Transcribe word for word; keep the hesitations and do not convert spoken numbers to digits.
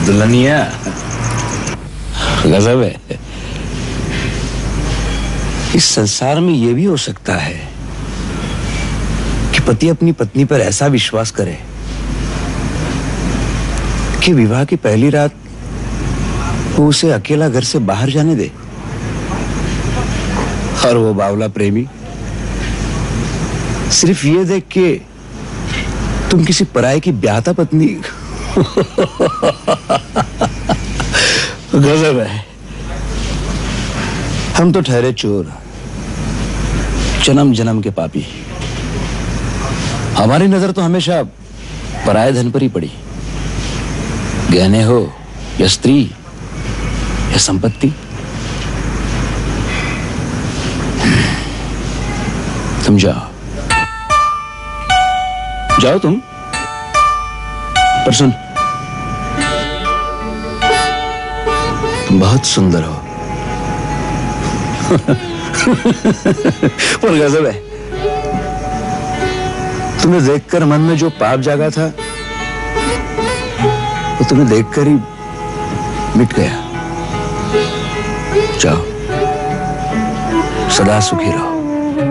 दुल्हनिया गजब है। इस संसार में यह भी हो सकता है कि पति अपनी पत्नी पर ऐसा विश्वास करे कि विवाह की पहली रात वो उसे अकेला घर से बाहर जाने दे, और वो बावला प्रेमी सिर्फ ये देख के तुम किसी पराये की ब्याहता पत्नी गजब है। हम तो ठहरे चोर, जन्म जन्म के पापी। हमारी नजर तो हमेशा पराये धन पर ही पड़ी, गहने हो या स्त्री या संपत्ति। तुम जाओ जाओ तुम, पर सुन, तुम बहुत सुंदर हो। पर गजब है, तुम्हें देखकर मन में जो पाप जागा था वो तुम्हें देखकर ही मिट गया। जाओ, सदा सुखी रहो।